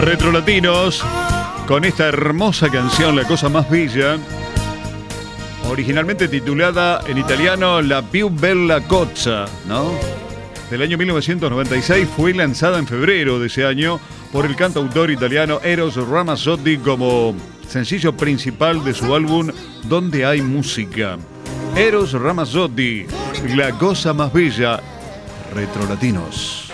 Retrolatinos, con esta hermosa canción, La cosa más bella, originalmente titulada en italiano La più bella cosa, ¿no? Del año 1996, fue lanzada en febrero de ese año por el cantautor italiano Eros Ramazzotti como sencillo principal de su álbum Donde hay música. Eros Ramazzotti, La cosa más bella, Retrolatinos.